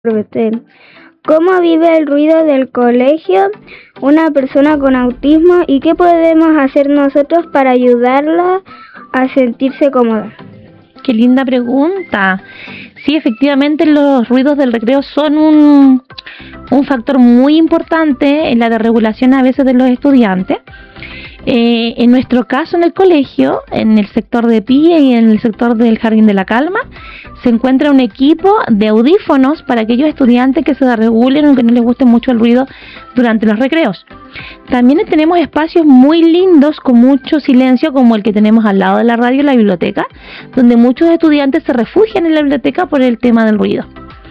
Betel. ¿Cómo vive el ruido del colegio una persona con autismo y qué podemos hacer nosotros para ayudarla a sentirse cómoda? Qué linda pregunta. Sí, efectivamente los ruidos del recreo son un factor muy importante en la desregulación a veces de los estudiantes. En nuestro caso en el colegio, en el sector de PIE y en el sector del Jardín de la Calma, se encuentra un equipo de audífonos para aquellos estudiantes que se desregulen o que no les guste mucho el ruido durante los recreos. También tenemos espacios muy lindos con mucho silencio, como el que tenemos al lado de la radio, la biblioteca, donde muchos estudiantes se refugian en la biblioteca por el tema del ruido.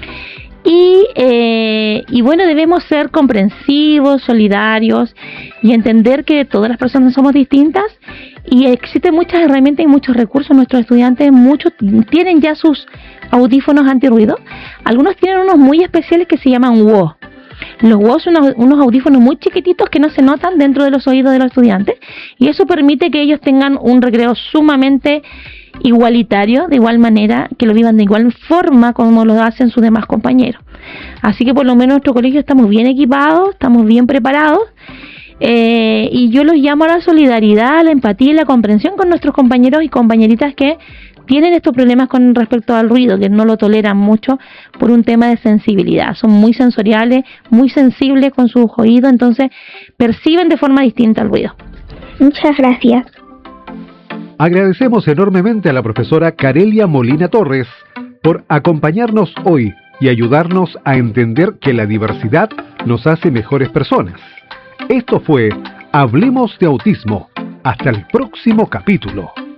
Y bueno, debemos ser comprensivos, solidarios y entender que todas las personas somos distintas y existen muchas herramientas y muchos recursos. Nuestros estudiantes, muchos tienen ya sus audífonos antirruido. Algunos tienen unos muy especiales que se llaman WO. Los WO son unos audífonos muy chiquititos que no se notan dentro de los oídos de los estudiantes y eso permite que ellos tengan un recreo sumamente igualitario, de igual manera, que lo vivan de igual forma como lo hacen sus demás compañeros. Así que por lo menos en nuestro colegio estamos bien equipados, estamos bien preparados y yo los llamo a la solidaridad, a la empatía y la comprensión con nuestros compañeros y compañeritas que tienen estos problemas con respecto al ruido, que no lo toleran mucho por un tema de sensibilidad. Son muy sensoriales, muy sensibles con sus oídos, entonces perciben de forma distinta el ruido. Muchas gracias. Agradecemos enormemente a la profesora Carelia Molina Torres por acompañarnos hoy y ayudarnos a entender que la diversidad nos hace mejores personas. Esto fue Hablemos de Autismo. Hasta el próximo capítulo.